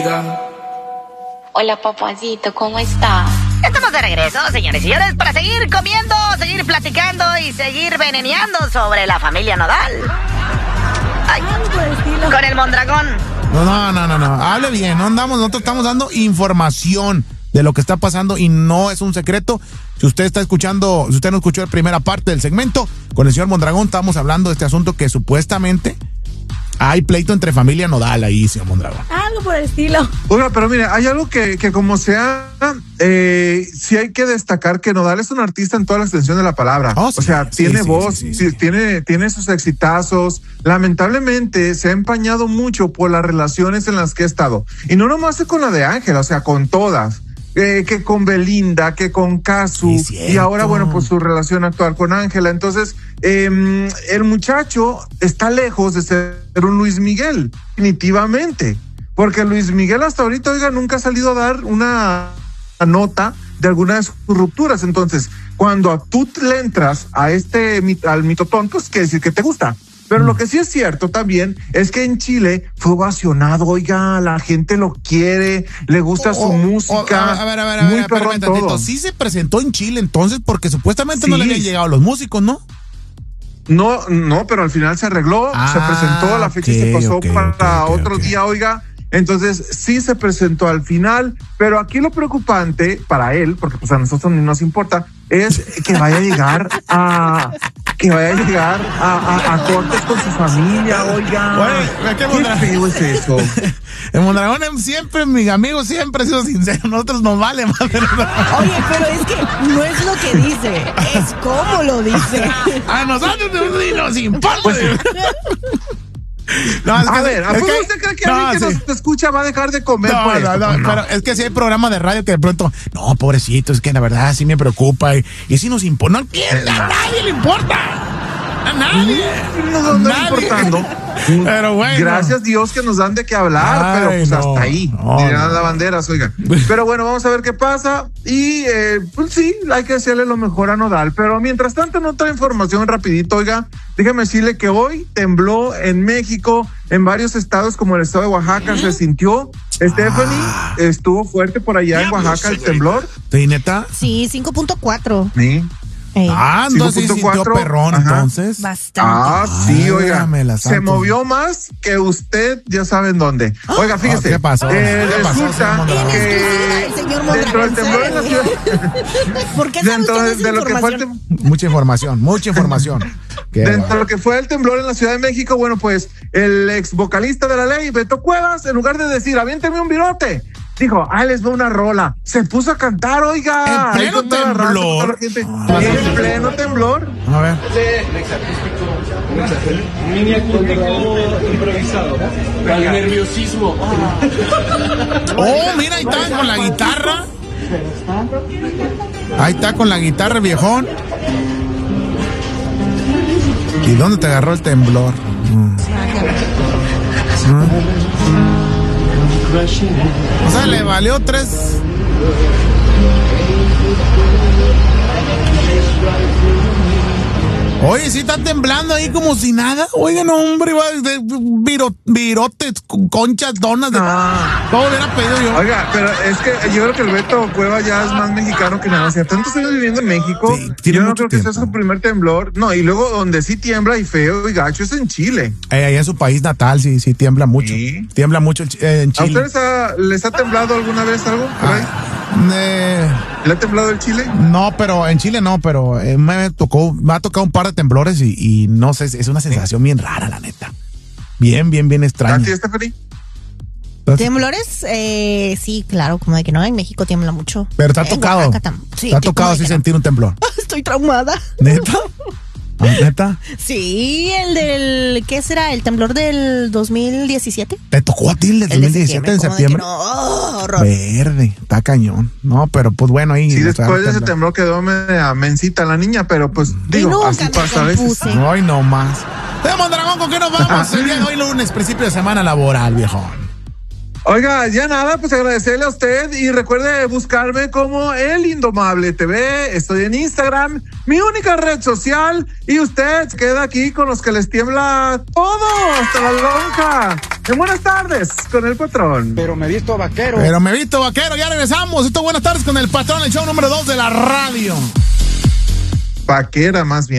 vida. Hola, papacito, ¿cómo está? Estamos de regreso, señores y señores, para seguir comiendo, seguir platicando y seguir veneneando sobre la familia Nodal. Ay, con el Mondragón. No. Hable bien, nosotros estamos dando información de lo que está pasando y no es un secreto. Si usted no escuchó la primera parte del segmento, con el señor Mondragón estamos hablando de este asunto que supuestamente hay pleito entre familia Nodal ahí, señor Mondragón. Algo por el estilo. Oiga, pero mire, hay algo que como sea, sí hay que destacar que Nodal es un artista en toda la extensión de la palabra. Oh, sí, o sea, tiene voz, sí. Tiene sus exitazos. Lamentablemente se ha empañado mucho por las relaciones en las que ha estado. Y no nomás con la de Ángela, o sea, con todas. Que con Belinda, que con Casu, y ahora, bueno, pues su relación actual con Ángela. Entonces, el muchacho está lejos de ser un Luis Miguel, definitivamente. Porque Luis Miguel hasta ahorita, oiga, nunca ha salido a dar una nota de alguna de sus rupturas. Entonces, cuando tú le entras a al mitotón, pues quiere decir que te gusta. Pero lo que sí es cierto también es que en Chile fue ovacionado, oiga, la gente lo quiere, le gusta su música. A ver, muy perrón todo. Sí se presentó en Chile entonces porque supuestamente no le habían llegado los músicos, ¿no? No, pero al final se arregló, se presentó, la fecha se pasó para otro día, oiga. Entonces sí se presentó al final, pero aquí lo preocupante para él, porque pues a nosotros ni nos importa, es que vaya a llegar a cortes con su familia, oiga. ¿Qué feo es eso? El Mondragón siempre, mi amigo, siempre ha sido sincero. Nosotros nos vale más. Oye, pero es que no es lo que dice, es cómo lo dice. A nosotros ni nos importa. Pues, no, usted cree que alguien que nos escucha va a dejar de comer? No, pero es que si hay programas de radio que de pronto, no, pobrecito, es que la verdad sí me preocupa y sí nos importa. No, a nadie le importa. A nadie. No anda importando. Pero bueno. Gracias Dios que nos dan de qué hablar, pero pues hasta ahí. Dirán las banderas, oigan. Pero bueno, vamos a ver qué pasa. Y pues sí, hay que hacerle lo mejor a Nodal. Pero mientras tanto, en otra información rapidito, oiga, déjeme decirle que hoy tembló en México, en varios estados como el estado de Oaxaca, se sintió. Stephanie, estuvo fuerte por allá en Oaxaca el temblor. ¿Sí, neta? Sí, 5.4. Sí. Entonces sí sintió perrón, entonces. Bastante. Sí, oiga. Se movió más que usted, ya saben dónde. Oiga, fíjese. ¿Qué pasó? Resulta que dentro del temblor en la ciudad. ¿Por qué dentro de lo que fue mucha información. Dentro de lo que fue el temblor en la Ciudad de México, bueno, pues el ex vocalista de La Ley, Beto Cuevas, en lugar de decir, aviénteme un virote, dijo, les va una rola. Se puso a cantar, oiga. En pleno temblor. En pleno temblor. A ver. Un mini acústico improvisado. Al nerviosismo. Mira, ahí está con la guitarra. Ahí está con la guitarra, viejón. ¿Y dónde te agarró el temblor? O sea, le valió 3. Oye, sí está temblando ahí como si nada. Oigan, hombre, virotes, conchas, donas. Todo hubiera pedido yo. Oiga, pero es que yo creo que el Beto Cueva ya es más mexicano que nada. O sea, tantos años viviendo en México, yo no creo que sea su primer temblor. No, y luego donde sí tiembla y feo y gacho es en Chile. Ahí en su país natal sí tiembla mucho. ¿Sí? Tiembla mucho en Chile. ¿A ustedes les ha temblado alguna vez algo por ahí? ¿Le ha temblado el Chile? No, pero en Chile no, pero me ha tocado un par de temblores y no sé, es una sensación bien rara, la neta. Bien extraña. ¿A ti, Stephanie? ¿Temblores? Sí, claro, como de que no, en México tiembla mucho. Pero te ha tocado. ¿Te ha tocado así sentir un temblor? Estoy traumada. ¿Neta? ¿Neta? Sí, el del, ¿qué será? ¿El temblor del 2017? ¿Te tocó a ti el del 2017 en septiembre? No, verde, está cañón. No, pero pues bueno, ahí. Sí, después de ese temblor quedó mencita la niña, pero pues digo, así pasa a veces. Hoy no más. Mondragón, ¿con qué nos vamos? El día de hoy, lunes, principio de semana laboral, viejón. Oiga, ya nada, pues agradecerle a usted y recuerde buscarme como El Indomable TV. Estoy en Instagram, mi única red social, y usted se queda aquí con los que les tiembla todo, hasta la lonja. Y buenas tardes con el patrón. Pero me he visto vaquero. Ya regresamos. Esto Buenas Tardes con el Patrón, el show número 2 de la radio. Vaquera, más bien.